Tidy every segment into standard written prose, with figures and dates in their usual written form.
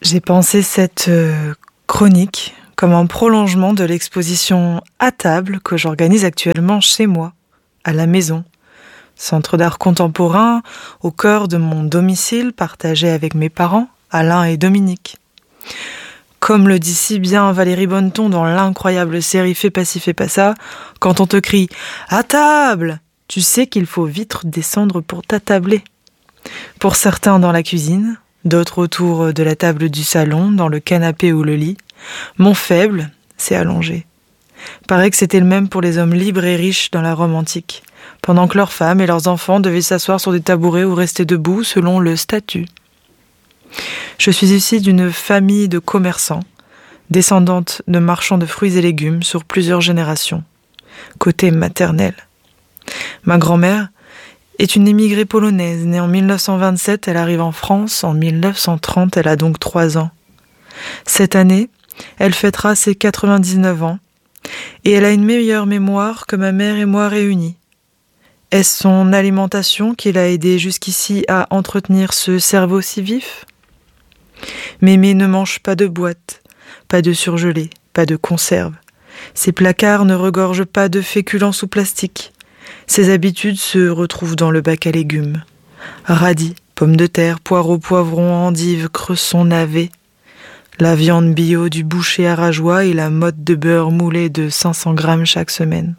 J'ai pensé cette chronique comme un prolongement de l'exposition à table que j'organise actuellement chez moi, à la maison. Centre d'art contemporain au cœur de mon domicile partagé avec mes parents, Alain et Dominique. Comme le dit si bien Valérie Bonneton dans l'incroyable série Fais pas ci, fais pas ça, quand on te crie « à table !» tu sais qu'il faut vite descendre pour t'attabler. Pour certains dans la cuisine, d'autres autour de la table du salon, dans le canapé ou le lit, mon faible, c'est allongé. Paraît que c'était le même pour les hommes libres et riches dans la Rome antique, pendant que leurs femmes et leurs enfants devaient s'asseoir sur des tabourets ou rester debout selon le statut. Je suis issue d'une famille de commerçants, descendante de marchands de fruits et légumes sur plusieurs générations, côté maternel. Ma grand-mère est une émigrée polonaise, née en 1927, elle arrive en France en 1930, elle a donc 3 ans. Cette année, elle fêtera ses 99 ans, et elle a une meilleure mémoire que ma mère et moi réunis. Est-ce son alimentation qui l'a aidée jusqu'ici à entretenir ce cerveau si vif ? Mémé ne mange pas de boîtes, pas de surgelés, pas de conserves. Ses placards ne regorgent pas de féculents sous plastique. Ses habitudes se retrouvent dans le bac à légumes. Radis, pommes de terre, poireaux, poivrons, endives, cresson, navets. La viande bio du boucher à Rajoie et la motte de beurre moulé de 500 grammes chaque semaine.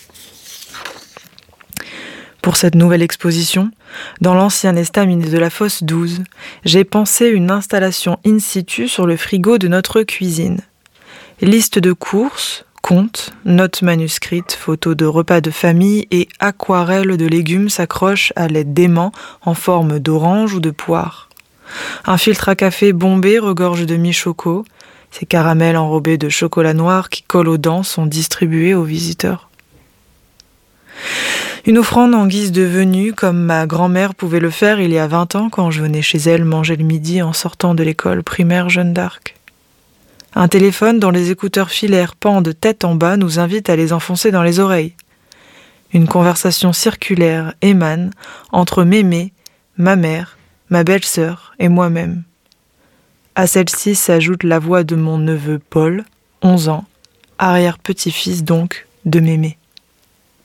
Pour cette nouvelle exposition, dans l'ancien estaminet de la Fosse 12, j'ai pensé une installation in situ sur le frigo de notre cuisine. Liste de courses, comptes, notes manuscrites, photos de repas de famille et aquarelles de légumes s'accrochent à l'aide d'aimants en forme d'orange ou de poire. Un filtre à café bombé regorge de mi-choco. Ces caramels enrobés de chocolat noir qui collent aux dents sont distribués aux visiteurs. Une offrande en guise de venue, comme ma grand-mère pouvait le faire il y a 20 ans quand je venais chez elle manger le midi en sortant de l'école primaire Jeanne d'Arc. Un téléphone dont les écouteurs filaires pendent tête en bas nous invite à les enfoncer dans les oreilles. Une conversation circulaire émane entre Mémé, ma mère, ma belle-sœur et moi-même. À celle-ci s'ajoute la voix de mon neveu Paul, 11 ans, arrière-petit-fils donc de Mémé.